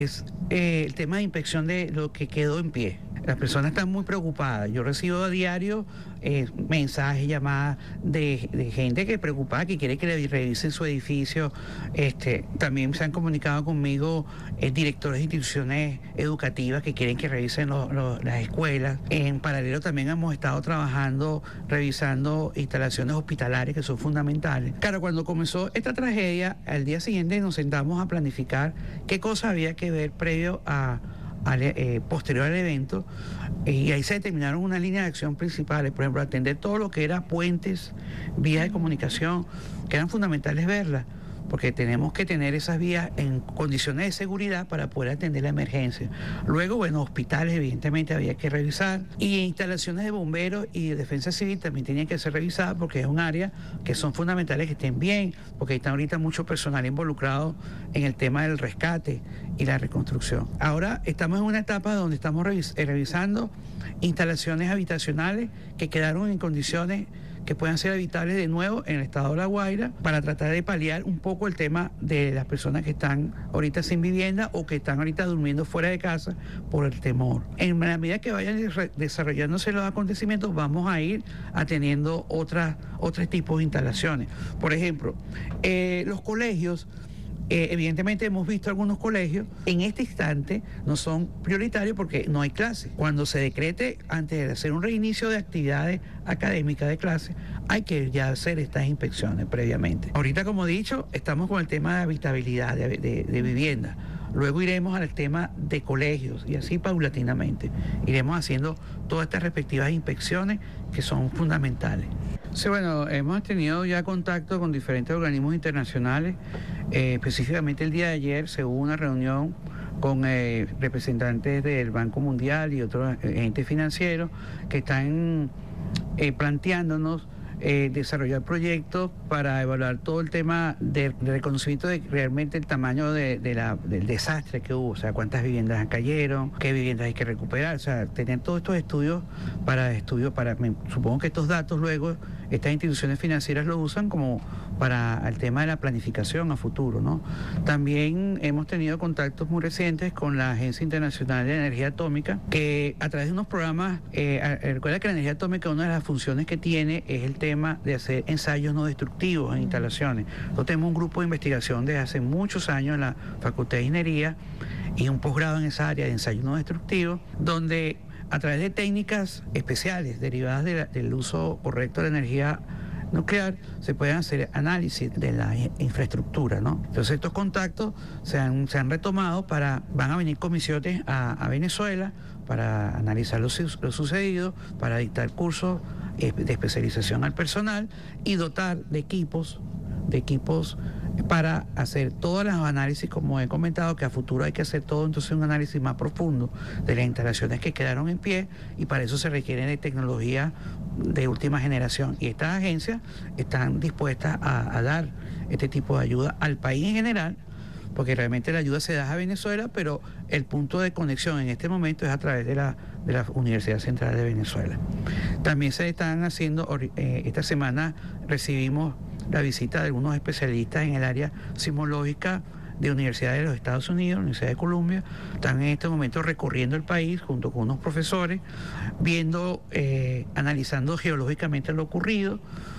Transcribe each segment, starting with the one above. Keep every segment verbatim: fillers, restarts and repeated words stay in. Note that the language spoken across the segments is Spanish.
Es eh, el tema de inspección de lo que quedó en pie. Las personas están muy preocupadas. Yo recibo a diario eh, mensajes, llamadas de, de gente que es preocupada, que quiere que le revisen su edificio. Este, también se han comunicado conmigo eh, directores de instituciones educativas que quieren que revisen lo, lo, las escuelas. En paralelo también hemos estado trabajando, revisando instalaciones hospitalarias que son fundamentales. Claro, cuando comenzó esta tragedia, al día siguiente nos sentamos a planificar qué cosas había que ver previo a Al, eh, posterior al evento, eh, y ahí se determinaron unas líneas de acción principales. Por ejemplo, atender todo lo que era puentes, vías de comunicación, que eran fundamentales verlas, porque tenemos que tener esas vías en condiciones de seguridad para poder atender la emergencia. Luego, bueno, hospitales evidentemente había que revisar, y instalaciones de bomberos y de defensa civil también tenían que ser revisadas, porque es un área que son fundamentales que estén bien, porque están ahorita mucho personal involucrado en el tema del rescate y la reconstrucción. Ahora estamos en una etapa donde estamos revis eh, revisando instalaciones habitacionales que quedaron en condiciones que puedan ser habitables de nuevo en el estado de La Guaira, para tratar de paliar un poco el tema de las personas que están ahorita sin vivienda o que están ahorita durmiendo fuera de casa por el temor. En la medida que vayan desarrollándose los acontecimientos, vamos a ir atendiendo otras, otros tipos de instalaciones. Por ejemplo, eh, los colegios. Eh, evidentemente hemos visto algunos colegios, en este instante no son prioritarios porque no hay clases. Cuando se decrete, antes de hacer un reinicio de actividades académicas de clases, hay que ya hacer estas inspecciones previamente. Ahorita, como he dicho, estamos con el tema de habitabilidad, de, de, de vivienda. Luego iremos al tema de colegios y así paulatinamente iremos haciendo todas estas respectivas inspecciones que son fundamentales. Sí, bueno, hemos tenido ya contacto con diferentes organismos internacionales. Eh, específicamente el día de ayer se hubo una reunión con eh, representantes del Banco Mundial y otros eh, entes financieros que están eh, planteándonos Eh, desarrollar proyectos para evaluar todo el tema de, de reconocimiento de realmente el tamaño de, de la, del desastre que hubo, o sea, cuántas viviendas cayeron, qué viviendas hay que recuperar, o sea, tener todos estos estudios para estudios, para, me, supongo que estos datos luego estas instituciones financieras lo usan como para el tema de la planificación a futuro, ¿no? También hemos tenido contactos muy recientes con la Agencia Internacional de Energía Atómica, que a través de unos programas, eh, recuerda que la energía atómica, una de las funciones que tiene es el tema de hacer ensayos no destructivos en instalaciones. Nosotros tenemos un grupo de investigación desde hace muchos años en la Facultad de Ingeniería y un posgrado en esa área de ensayos no destructivos, donde a través de técnicas especiales derivadas de la, del uso correcto de la energía nuclear se pueden hacer análisis de la infraestructura, ¿no? Entonces estos contactos se han, se han retomado para, van a venir comisiones a, a Venezuela para analizar lo, lo sucedido, para dictar cursos de especialización al personal y dotar de equipos, de equipos para hacer todos los análisis, como he comentado, que a futuro hay que hacer todo, entonces un análisis más profundo de las instalaciones que quedaron en pie, y para eso se requiere de tecnología de última generación, y estas agencias están dispuestas a, a dar este tipo de ayuda al país en general, porque realmente la ayuda se da a Venezuela, pero el punto de conexión en este momento es a través de la, de la Universidad Central de Venezuela. También se están haciendo, eh, esta semana recibimos la visita de algunos especialistas en el área sismológica de universidades de los Estados Unidos, la Universidad de Columbia. Están en este momento recorriendo el país junto con unos profesores, viendo, eh, analizando geológicamente lo ocurrido,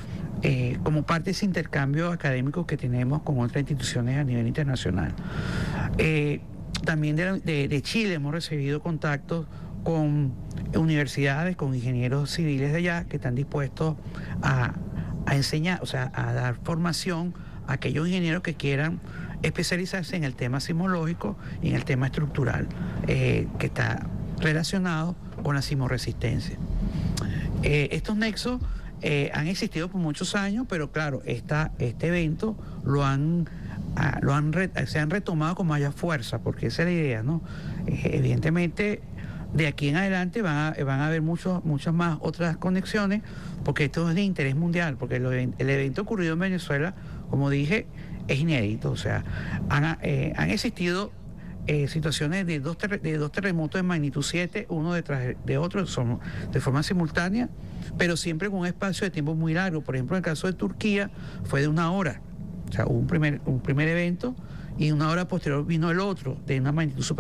Eh, como parte de ese intercambio académico que tenemos con otras instituciones a nivel internacional. Eh, también de, de, de Chile hemos recibido contactos con universidades, con ingenieros civiles de allá que están dispuestos a, a enseñar, o sea, a dar formación a aquellos ingenieros que quieran especializarse en el tema sismológico y en el tema estructural, eh, que está relacionado con la sismoresistencia. Eh, estos nexos Eh, han existido por muchos años, pero claro, esta, este evento lo han, ah, lo han re, se han retomado con mayor fuerza, porque esa es la idea, ¿no? Eh, evidentemente, de aquí en adelante van a, van a haber muchos, muchas más otras conexiones, porque esto es de interés mundial, porque el, el evento ocurrido en Venezuela, como dije, es inédito, o sea, han, eh, han existido Eh, situaciones de dos, ter de dos terremotos de magnitud siete, uno detrás de otro, son de forma simultánea, pero siempre con un espacio de tiempo muy largo. Por ejemplo, en el caso de Turquía fue de una hora, o sea, hubo un primer, un primer evento y una hora posterior vino el otro de una magnitud superior.